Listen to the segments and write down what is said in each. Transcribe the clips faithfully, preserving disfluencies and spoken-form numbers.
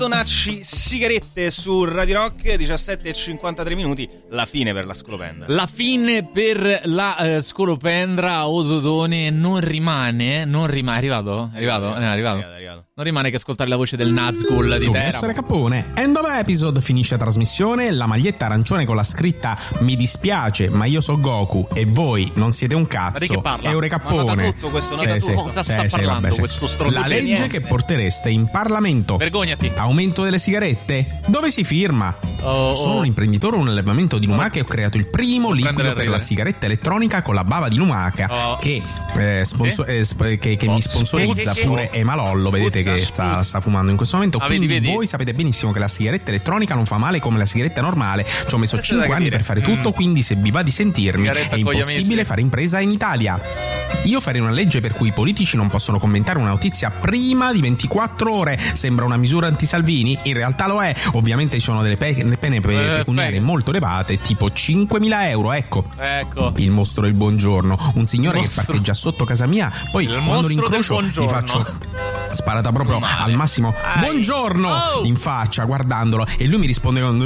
Antonacci sigarette su Radio Rock, diciassette e cinquantatré minuti, la fine per la scolopendra. La fine per la eh, scolopendra o Dodone non rimane, non rimane, è arrivato? È arrivato? È arrivato. È arrivato. È arrivato. Non rimane che ascoltare la voce del Nazgul di Tu Teramo. essere Capone. End of episode, finisce la trasmissione, la maglietta arancione con la scritta mi dispiace ma io so Goku e voi non siete un cazzo. Ma di che parla? Eure Capone. Ma tutto questo, Sì, non sì, cosa sì, sta sì, parlando vabbè, sì. questo stronzo? La legge Niente. che portereste in Parlamento. Vergognati. Aumento delle sigarette? Dove si firma? Oh, Sono oh. un imprenditore, un allevamento di lumache e ho creato il primo Non liquido prendere per a la ridere. sigaretta elettronica con la bava di lumaca Oh. che, eh, sponsor- eh, sp- che, che Oh, mi sponsorizza spuzza. pure Emalollo, vedete Spuzza, che sta, spuzza. sta fumando in questo momento. Ah, vedi, Quindi vedi? voi sapete benissimo che la sigaretta elettronica non fa male come la sigaretta normale. Ci ho messo Questo è da cinque anni capire. per fare tutto, Mm. quindi se vi va di sentirmi Sigaretta è con gli impossibile amici. fare impresa in Italia. Io farei una legge per cui i politici non possono commentare una notizia prima di ventiquattro ore. Sembra una misura anti-Salvini, in realtà lo è. Ovviamente ci sono delle pe- pene pe- Eh, pecuniarie fai. molto elevate, tipo cinquemila euro, ecco. Ecco. Il mostro del buongiorno, un signore Il che mostro. parcheggia sotto casa mia, poi Il quando mostro lo incrocio del gli buongiorno. faccio sparata proprio Male. al massimo Ai. buongiorno Oh. in faccia guardandolo e lui mi risponde con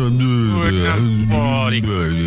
fuori.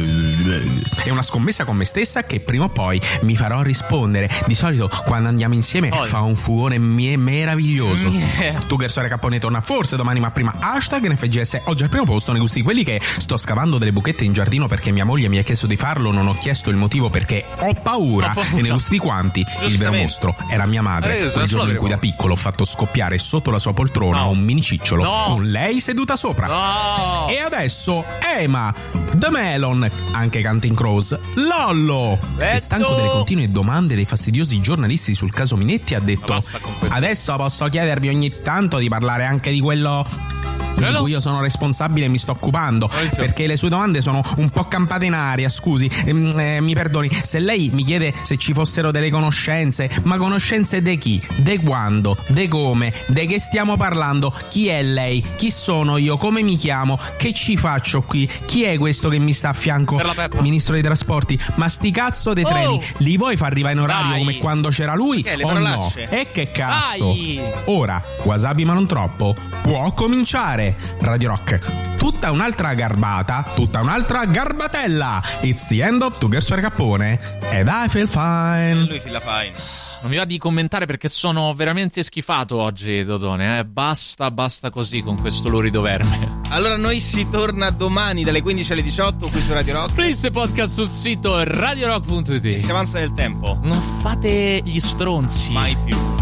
è una scommessa con me stessa che prima o poi mi farò rispondere. Di solito quando andiamo insieme Oh. fa un fugone mie- meraviglioso. Yeah. Tu Gersore Capone torna forse domani, ma prima hashtag N F G S oggi al primo posto nei gusti quelli che sto scavando delle buchette in giardino perché mia moglie mi ha chiesto di farlo, non ho chiesto il motivo perché ho paura. Ho paura. E nei gusti quanti il vero Giustamente. mostro era mia madre, Eh, quel sono giorno in solo cui da io. piccolo ho fatto scoppiare sotto la sua poltrona No. un mini cicciolo No. con lei seduta sopra. No. E adesso Ema, The Melon, anche Counting Crows, Lollo, Letto. che stanco delle continue domande dei fastidiosi giornalisti sul caso Minetti ha detto: Ma basta con questo. adesso posso chiedervi ogni tanto di parlare anche di quello di Quello? cui io sono responsabile e mi sto occupando, Poi c'è- perché le sue domande sono un po' campate in aria. Scusi, ehm, eh, mi perdoni se lei mi chiede se ci fossero delle conoscenze, ma conoscenze de chi, de quando, de come, de che stiamo parlando, chi è lei, chi sono io, come mi chiamo, che ci faccio qui, chi è questo che mi sta a fianco, Per la peppa. ministro dei trasporti, ma sti cazzo dei Oh! treni li vuoi far arrivare in orario Dai. come quando c'era lui Che, le o no? parolacce? E che cazzo. Dai. Ora, wasabi ma non troppo, può cominciare. Radio Rock, tutta un'altra garbata, tutta un'altra garbatella. It's the end of Two Girls for Capone ed I feel fine. Lui fila fine. Non mi va di commentare perché sono veramente schifato oggi, Dodone. Eh. Basta, basta così con questo lurido verme. Allora noi si torna domani dalle quindici alle diciotto qui su Radio Rock. Please podcast sul sito radio rock punto Si it. avanza nel tempo. Non fate gli stronzi. Mai più.